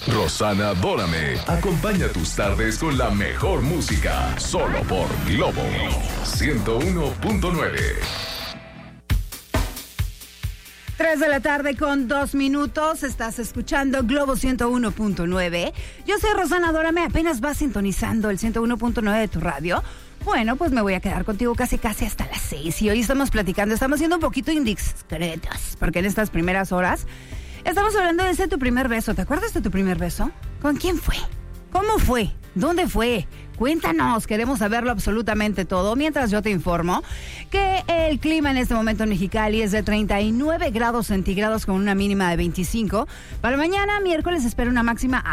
Rosana Dórame acompaña tus tardes con la mejor música, solo por Globo 101.9. 3 de la tarde con 2 minutos, estás escuchando Globo 101.9. Yo soy Rosana Dórame, apenas vas sintonizando el 101.9 de tu radio. Bueno, pues me voy a quedar contigo casi hasta las 6 y hoy estamos platicando, estamos siendo un poquito indiscretas, porque en estas primeras horas estamos hablando de ese tu primer beso. ¿Te acuerdas de tu primer beso? ¿Con quién fue? ¿Cómo fue? ¿Dónde fue? Cuéntanos, queremos saberlo absolutamente todo. Mientras yo te informo que el clima en este momento en Mexicali es de 39 grados centígrados con una mínima de 25. Para mañana, miércoles, espero una máxima,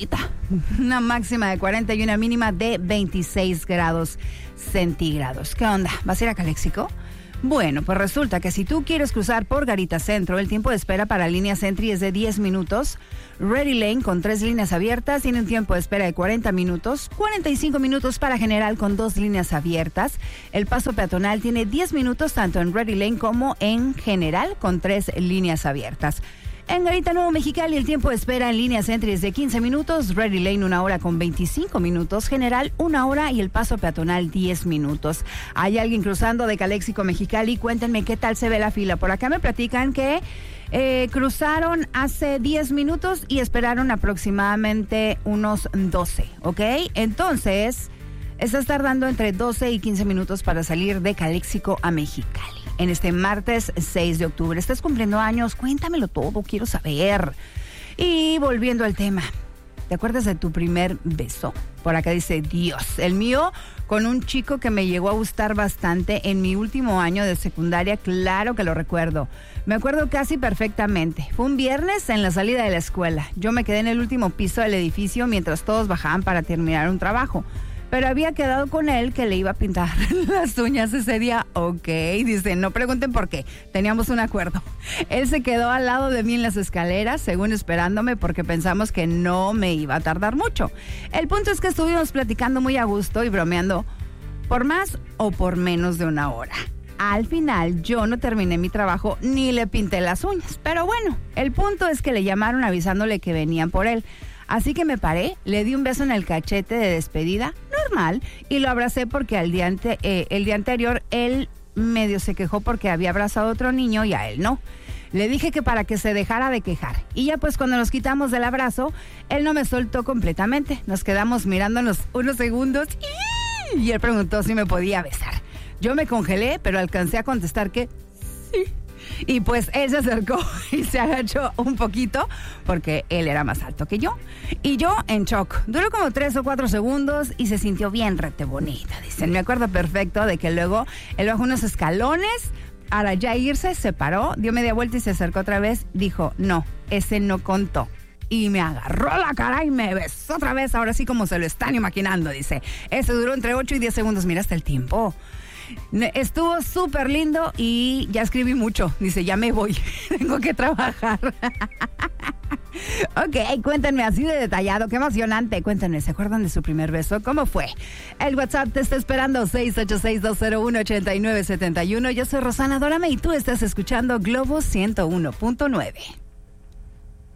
una máxima de 40 y una mínima de 26 grados centígrados. ¿Qué onda? ¿Vas a ir a Calexico? Bueno, pues resulta que si tú quieres cruzar por Garita Centro, el tiempo de espera para línea Sentry es de 10 minutos. Ready Lane con 3 líneas abiertas tiene un tiempo de espera de 40 minutos. 45 minutos para General con 2 líneas abiertas. El paso peatonal tiene 10 minutos tanto en Ready Lane como en General con 3 líneas abiertas. En Garita Nuevo Mexicali el tiempo de espera en línea Sentry es de 15 minutos, Ready Lane 1 hora con 25 minutos, General 1 hora y el paso peatonal 10 minutos. ¿Hay alguien cruzando de Calexico a Mexicali? Cuéntenme qué tal se ve la fila. Por acá me platican que cruzaron hace 10 minutos y esperaron aproximadamente unos 12, ¿ok? Entonces, estás tardando entre 12 y 15 minutos para salir de Calexico a Mexicali. En este martes 6 de octubre. ¿Estás cumpliendo años? Cuéntamelo todo, quiero saber. Y volviendo al tema, ¿te acuerdas de tu primer beso? Por acá dice, Dios, el mío con un chico que me llegó a gustar bastante en mi último año de secundaria, claro que lo recuerdo. Me acuerdo casi perfectamente. Fue un viernes en la salida de la escuela. Yo me quedé en el último piso del edificio mientras todos bajaban para terminar un trabajo. Pero había quedado con él que le iba a pintar las uñas ese día. Ok, dice, no pregunten por qué, teníamos un acuerdo. Él se quedó al lado de mí en las escaleras, según esperándome, porque pensamos que no me iba a tardar mucho. El punto es que estuvimos platicando muy a gusto y bromeando por más o por menos de una hora. Al final yo no terminé mi trabajo ni le pinté las uñas. Pero bueno, el punto es que le llamaron avisándole que venían por él. Así que me paré, le di un beso en el cachete de despedida, normal, y lo abracé porque el día anterior él medio se quejó porque había abrazado a otro niño y a él no. Le dije que para que se dejara de quejar. Y ya pues cuando nos quitamos del abrazo, él no me soltó completamente. Nos quedamos mirándonos unos segundos y él preguntó si me podía besar. Yo me congelé, pero alcancé a contestar que sí. Y pues él se acercó y se agachó un poquito porque él era más alto que yo. Y yo en shock. Duró como 3 o 4 segundos y se sintió bien rete bonita. Dicen, me acuerdo perfecto de que luego él bajó unos escalones. Para ya irse, se paró, dio media vuelta y se acercó otra vez. Dijo, no, ese no contó. Y me agarró la cara y me besó otra vez. Ahora sí como se lo están imaginando, dice. Ese duró entre 8 y 10 segundos. Mira hasta el tiempo. Estuvo súper lindo y ya escribí mucho. Dice, ya me voy, tengo que trabajar. Ok, cuéntenme así de detallado, qué emocionante. Cuéntenme, ¿se acuerdan de su primer beso? ¿Cómo fue? El WhatsApp te está esperando, 686-201-8971. Yo soy Rosana Dórame y tú estás escuchando Globo 101.9.